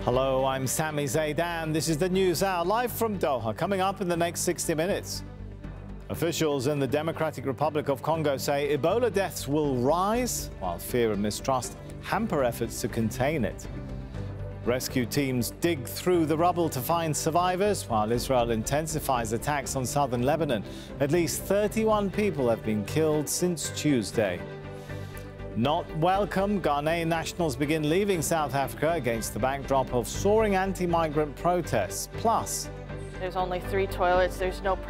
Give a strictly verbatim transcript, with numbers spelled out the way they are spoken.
Hello, I'm Sami Zaidan. This is the News Hour, live from Doha. Coming up in the next sixty minutes. Officials in the Democratic Republic of Congo say Ebola deaths will rise, while fear and mistrust hamper efforts to contain it. Rescue teams dig through the rubble to find survivors, while Israel intensifies attacks on southern Lebanon. At least thirty-one people have been killed since Tuesday. Not welcome, Ghanaian nationals begin leaving South Africa against the backdrop of soaring anti-migrant protests. Plus, there's only three toilets, there's no